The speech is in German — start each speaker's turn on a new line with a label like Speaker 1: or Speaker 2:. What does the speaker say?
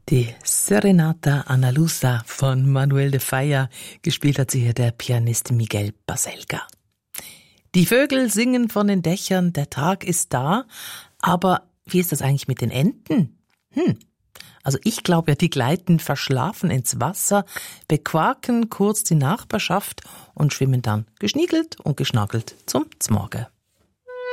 Speaker 1: Die Serenata Andaluza von Manuel de Falla, gespielt hat sie hier der Pianist Miguel Baselga. Die Vögel singen von den Dächern, der Tag ist da, aber wie ist das eigentlich mit den Enten? Also ich glaube ja, die gleiten verschlafen ins Wasser, bequaken kurz die Nachbarschaft und schwimmen dann geschniegelt und geschnagelt zum Z'Morgen.